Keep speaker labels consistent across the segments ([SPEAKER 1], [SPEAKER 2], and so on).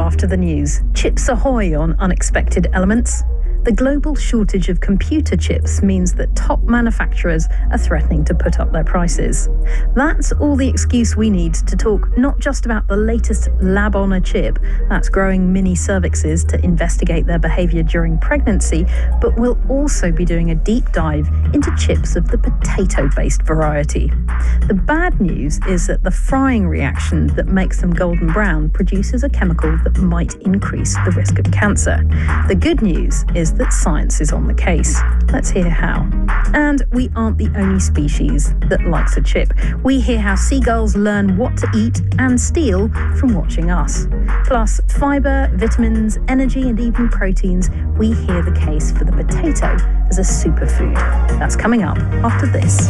[SPEAKER 1] after the news. Chips ahoy on unexpected elements. The global shortage of computer chips means that top manufacturers are threatening to put up their prices. That's all the excuse we need to talk not just about the latest lab on a chip, that's growing mini cervixes to investigate their behaviour during pregnancy, but we'll also be doing a deep dive into chips of the potato-based variety. The bad news is that the frying reaction that makes them golden brown produces a chemical that might increase the risk of cancer. The good news is that science is on the case. Let's hear how. And we aren't the only species that likes a chip. We hear how seagulls learn what to eat and steal from watching us. Plus, fibre, vitamins, energy and even proteins, we hear the case for the potato as a superfood. That's coming up after this.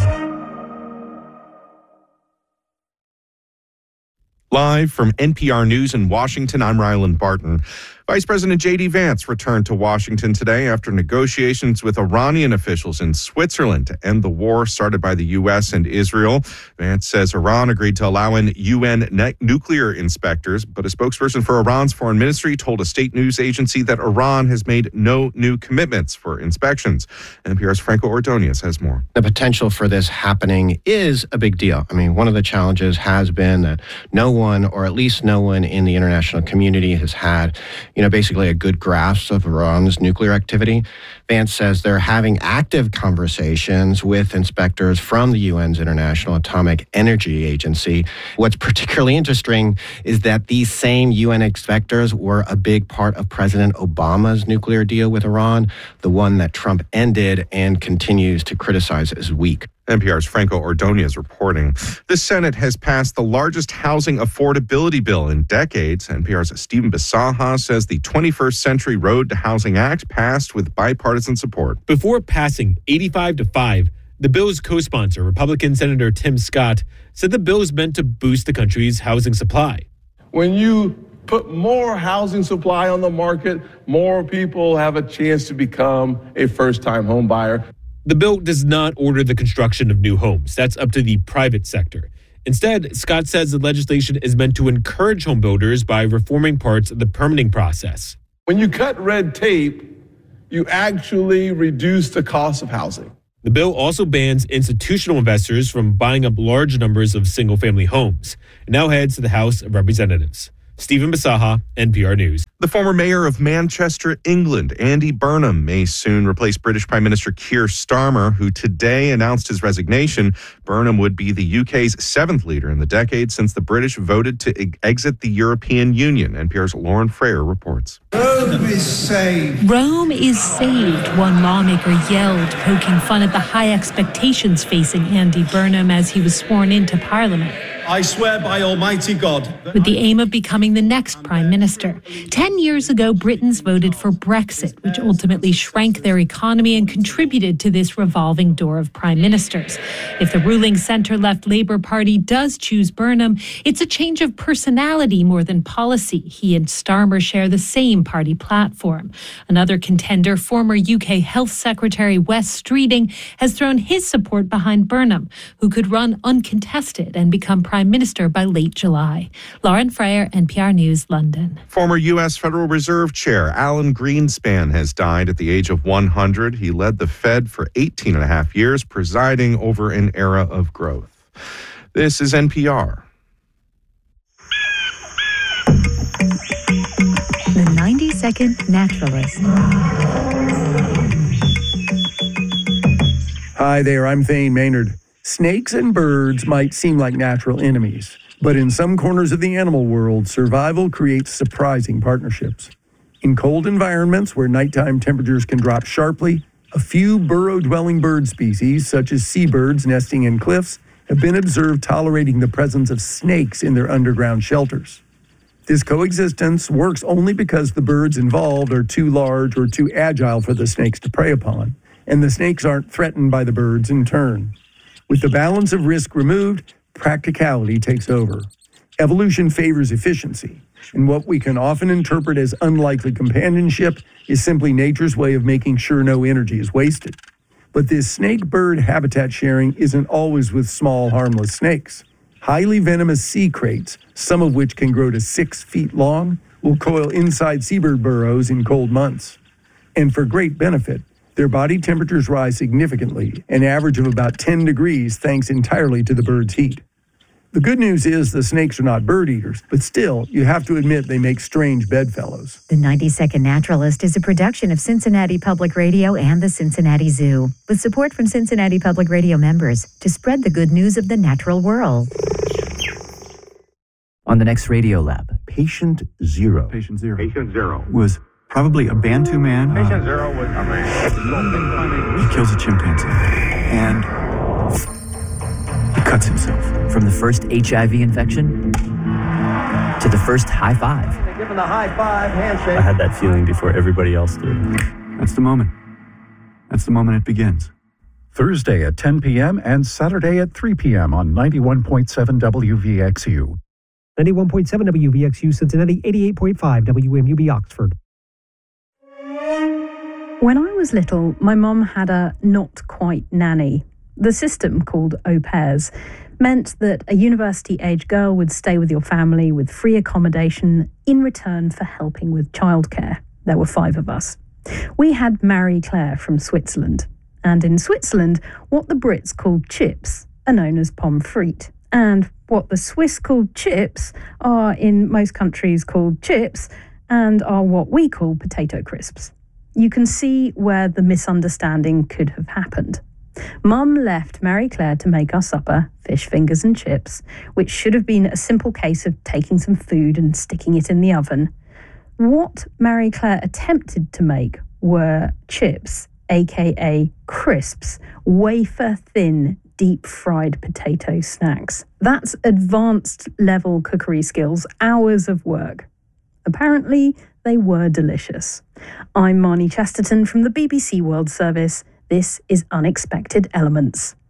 [SPEAKER 2] Live from NPR News in Washington, I'm Ryland Barton. Vice President J.D. Vance returned to Washington today after negotiations with Iranian officials in Switzerland to end the war started by the U.S. and Israel. Vance says Iran agreed to allow in UN nuclear inspectors, but a spokesperson for Iran's foreign ministry told a state news agency that Iran has made no new commitments for inspections. NPR's Franco Ordonez has more.
[SPEAKER 3] The potential for this happening is a big deal. I mean, one of the challenges has been that no one, or at least no one in the international community, has had basically a good grasp of Iran's nuclear activity. Vance says they're having active conversations with inspectors from the UN's International Atomic Energy Agency. What's particularly interesting is that these same UN inspectors were a big part of President Obama's nuclear deal with Iran, the one that Trump ended and continues to criticize as weak.
[SPEAKER 2] NPR's Franco Ordonez reporting. The Senate has passed the largest housing affordability bill in decades. NPR's Stephen Bisaha says the 21st Century Road to Housing Act passed with bipartisan support.
[SPEAKER 4] Before passing 85-5, the bill's co-sponsor, Republican Senator Tim Scott, said the bill is meant to boost the country's housing supply.
[SPEAKER 5] When you put more housing supply on the market, more people have a chance to become a first-time home buyer.
[SPEAKER 4] The bill does not order the construction of new homes. That's up to the private sector. Instead, Scott says the legislation is meant to encourage home builders by reforming parts of the permitting process.
[SPEAKER 5] When you cut red tape, you actually reduce the cost of housing.
[SPEAKER 4] The bill also bans institutional investors from buying up large numbers of single-family homes. It now heads to the House of Representatives. Stephen Bisaha, NPR News.
[SPEAKER 2] The former mayor of Manchester, England, Andy Burnham, may soon replace British Prime Minister Keir Starmer, who today announced his resignation. Burnham would be the UK's seventh leader in the decade since the British voted to exit the European Union. NPR's Lauren Frayer reports.
[SPEAKER 6] Rome is saved.
[SPEAKER 1] Rome is saved, one lawmaker yelled, poking fun at the high expectations facing Andy Burnham as he was sworn into Parliament.
[SPEAKER 6] I swear by Almighty God.
[SPEAKER 1] With the aim of becoming the next Prime Minister. 10 years ago, Britons voted for Brexit, which ultimately shrank their economy and contributed to this revolving door of Prime Ministers. If the ruling centre-left Labour Party does choose Burnham, it's a change of personality more than policy. He and Starmer share the same party platform. Another contender, former UK Health Secretary Wes Streeting, has thrown his support behind Burnham, who could run uncontested and become Prime Minister by late July. Lauren Frayer, NPR News, London.
[SPEAKER 2] Former U.S. Federal Reserve Chair Alan Greenspan has died at the age of 100. He led the Fed for 18 and a half years, presiding over an era of growth. This is NPR.
[SPEAKER 7] The 90-second Naturalist.
[SPEAKER 8] Hi there, I'm Thane Maynard. Snakes and birds might seem like natural enemies, but in some corners of the animal world, survival creates surprising partnerships. In cold environments where nighttime temperatures can drop sharply, a few burrow-dwelling bird species, such as seabirds nesting in cliffs, have been observed tolerating the presence of snakes in their underground shelters. This coexistence works only because the birds involved are too large or too agile for the snakes to prey upon, and the snakes aren't threatened by the birds in turn. With the balance of risk removed, practicality takes over. Evolution favors efficiency, and what we can often interpret as unlikely companionship is simply nature's way of making sure no energy is wasted. But this snake-bird habitat sharing isn't always with small, harmless snakes. Highly venomous sea kraits, some of which can grow to 6 feet long, will coil inside seabird burrows in cold months. And for great benefit, their body temperatures rise significantly, an average of about 10 degrees thanks entirely to the bird's heat. The good news is the snakes are not bird eaters, but still, you have to admit they make strange bedfellows.
[SPEAKER 7] The 90-Second Naturalist is a production of Cincinnati Public Radio and the Cincinnati Zoo, with support from Cincinnati Public Radio members to spread the good news of the natural world.
[SPEAKER 9] On the next Radio Lab, Patient Zero.
[SPEAKER 10] Patient Zero was probably a Bantu man.
[SPEAKER 11] Patient Zero was a man.
[SPEAKER 10] He kills a chimpanzee and he cuts himself.
[SPEAKER 9] From the first HIV infection to the first high five.
[SPEAKER 11] Give him the high five, handshake.
[SPEAKER 12] I had that feeling before everybody else did.
[SPEAKER 10] That's the moment. That's the moment it begins.
[SPEAKER 13] Thursday at 10 p.m. and Saturday at 3 p.m. on 91.7 WVXU.
[SPEAKER 14] 91.7 WVXU Cincinnati, 88.5 WMUB Oxford.
[SPEAKER 1] When I was little, my mum had a not-quite nanny. The system, called au pairs, meant that a university-age girl would stay with your family with free accommodation in return for helping with childcare. There were 5 of us. We had Marie Claire from Switzerland. And in Switzerland, what the Brits called chips are known as pommes frites. And what the Swiss called chips are in most countries called chips and are what we call potato crisps. You can see where the misunderstanding could have happened. Mum left Marie Claire to make our supper, fish fingers and chips, which should have been a simple case of taking some food and sticking it in the oven. What Marie Claire attempted to make were chips, aka crisps, wafer-thin, deep-fried potato snacks. That's advanced level cookery skills, hours of work. Apparently, they were delicious. I'm Marnie Chesterton from the BBC World Service. This is Unexpected Elements.